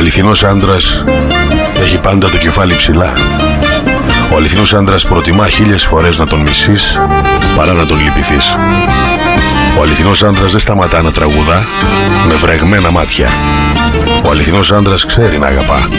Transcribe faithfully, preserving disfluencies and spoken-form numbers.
αληθινός άντρας έχει πάντα το κεφάλι ψηλά. Ο αληθινός άντρας προτιμά χίλιες φορές να τον μισείς παρά να τον λυπηθείς. Ο αληθινός άντρας δεν σταματά να τραγουδά με βρεγμένα μάτια. Ο αληθινός άντρας ξέρει να αγαπά.